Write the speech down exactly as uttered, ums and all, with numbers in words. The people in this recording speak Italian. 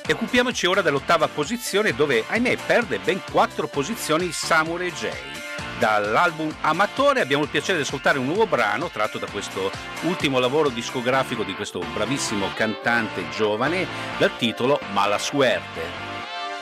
E occupiamoci ora dell'ottava posizione, dove, ahimè, perde ben quattro posizioni Samurai J. Dall'album Amatore abbiamo il piacere di ascoltare un nuovo brano tratto da questo ultimo lavoro discografico di questo bravissimo cantante giovane, dal titolo Mala Suerte.